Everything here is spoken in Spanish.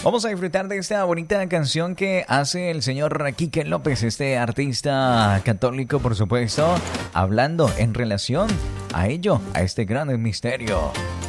Vamos a disfrutar de esta bonita canción que hace el señor Quique López, este artista católico, por supuesto, hablando en relación a ello, a este gran misterio.